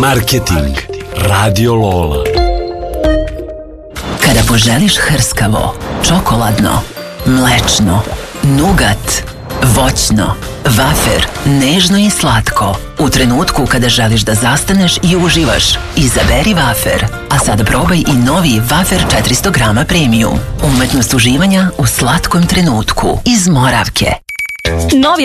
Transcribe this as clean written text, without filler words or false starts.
Marketing Radio Lola. Kada poželiš hrskavo, čokoladno, mlečno, nugat, voćno, vafer, nežno i slatko, u trenutku kada želiš da zastaneš i uživaš, izaberi vafer. A sad probaj i novi vafer 400 grama premium. Umetnost uživanja u slatkom trenutku iz Moravke. Novi